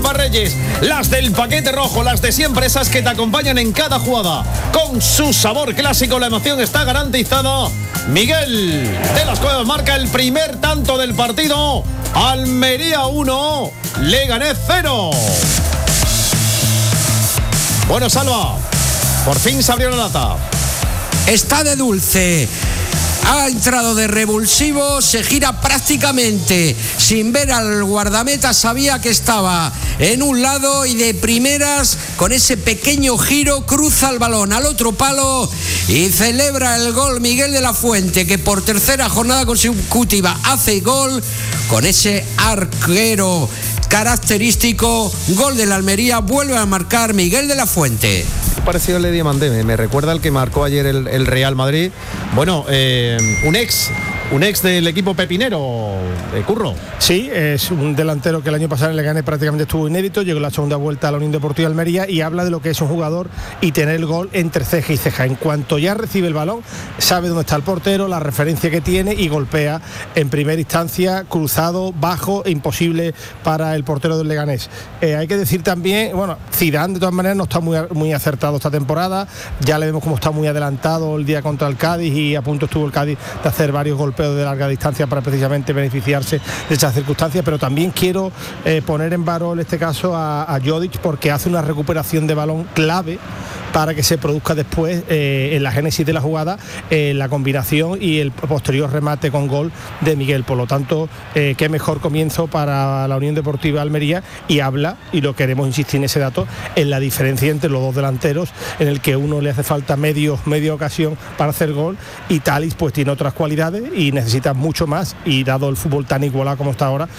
Juanma Reyes, las del paquete rojo, las de siempre, esas que te acompañan en cada jugada. Con su sabor clásico, la emoción está garantizada. Miguel de las Cuevas marca el primer tanto del partido. Almería 1, Leganés 0. Bueno, Salva, por fin se abrió la lata. Está de dulce. Ha entrado de revulsivo, se gira prácticamente sin ver al guardameta, sabía que estaba en un lado y de primeras, con ese pequeño giro, cruza el balón al otro palo y celebra el gol Miguel de la Fuente, que por tercera jornada consecutiva hace gol con ese arquero característico. Gol de la Almería, vuelve a marcar Miguel de la Fuente. Parecido al de Diamandé, me recuerda al que marcó ayer el Real Madrid. Bueno, un ex del equipo pepinero, Curro. Sí, es un delantero que el año pasado en Leganés prácticamente estuvo inédito, llegó la segunda vuelta a la Unión Deportiva Almería y habla de lo que es un jugador y tener el gol entre ceja y ceja. En cuanto ya recibe el balón, sabe dónde está el portero, la referencia que tiene y golpea en primera instancia, cruzado, bajo, imposible para el portero del Leganés. Hay que decir también, bueno, Zidane de todas maneras no está muy acertado esta temporada, ya le vemos como está muy adelantado el día contra el Cádiz y a punto estuvo el Cádiz de hacer varios golpeos de larga distancia para precisamente beneficiarse de esas circunstancias, pero también quiero poner en valor en este caso a Jodic, porque hace una recuperación de balón clave para que se produzca después en la génesis de la jugada la combinación y el posterior remate con gol de Miguel. Por lo tanto, qué mejor comienzo para la Unión Deportiva Almería, y habla, y lo queremos insistir en ese dato, en la diferencia entre los dos delanteros, en el que uno le hace falta media ocasión para hacer gol y Thalys pues tiene otras cualidades y necesita mucho más, y dado el fútbol tan igualado como está ahora,